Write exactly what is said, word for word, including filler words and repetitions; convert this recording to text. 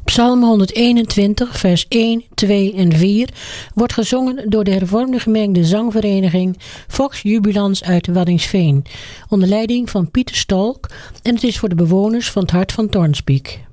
Psalm honderdeenentwintig, vers één, twee en vier wordt gezongen door de hervormde gemengde zangvereniging Vox Jubilans uit Waddinxveen, onder leiding van Pieter Stolk, en het is voor de bewoners van het Hart van Toornspiek.